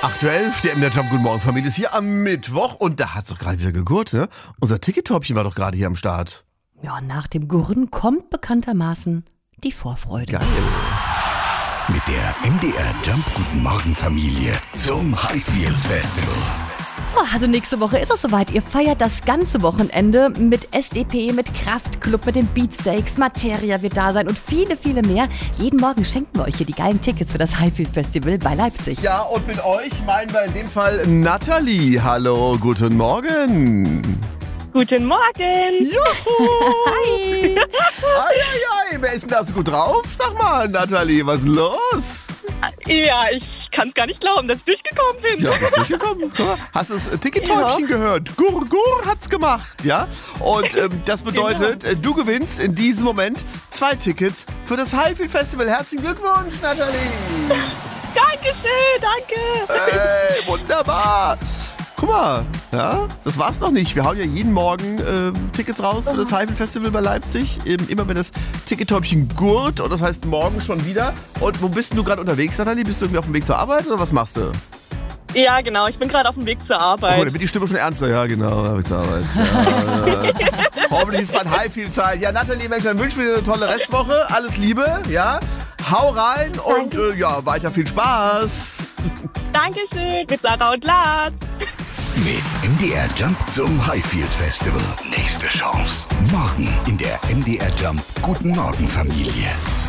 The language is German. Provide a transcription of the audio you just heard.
Aktuell, der MDR Jump Guten Morgen Familie ist hier am Mittwoch und da hat's doch gerade wieder gegurrt, ne? Unser Tickethäubchen war doch gerade hier am Start. Ja, nach dem Gurren kommt bekanntermaßen die Vorfreude. Geil. Mit der MDR Jump Guten Morgen Familie zum Highfield Festival. Also nächste Woche ist es soweit. Ihr feiert das ganze Wochenende mit SDP, mit Kraftklub, mit den Beatsteaks, Materia wird da sein und viele, viele mehr. Jeden Morgen schenken wir euch hier die geilen Tickets für das Highfield Festival bei Leipzig. Ja, und mit euch meinen wir in dem Fall Nathalie. Hallo, guten Morgen. Guten Morgen! Juhu! Hi! Ei, wer ist denn da so gut drauf? Sag mal, Nathalie, was ist denn los? Ja, ich kann es gar nicht glauben, dass ich durchgekommen bin. Ja, bist durchgekommen. Guck mal, hast du das Tickethäubchen gehört? Gur, Gur hat's gemacht, ja? Und das bedeutet, du gewinnst in diesem Moment 2 Tickets für das Highfield Festival. Herzlichen Glückwunsch, Nathalie! Dankeschön, danke! Hey, wunderbar! Guck mal, ja, das war's noch nicht. Wir hauen ja jeden Morgen Tickets raus für das Highfield Festival bei Leipzig. Immer wenn das Tickethäubchen gurt und das heißt morgen schon wieder. Und wo bist du gerade unterwegs, Nathalie? Bist du irgendwie auf dem Weg zur Arbeit oder was machst du? Ja, genau, ich bin gerade auf dem Weg zur Arbeit. Oh, da wird die Stimme schon ernster. Ja, genau, Weg zur Arbeit. Ja. Hoffentlich ist bald Highfield-Zeit. Ja, Nathalie, Mensch, dann wünschen wir dir eine tolle Restwoche. Alles Liebe, ja. Hau rein und ja, weiter viel Spaß. Dankeschön, mit Sarah und Lars. Mit MDR Jump zum Highfield Festival. Nächste Chance. Morgen in der MDR Jump Guten Morgen Familie.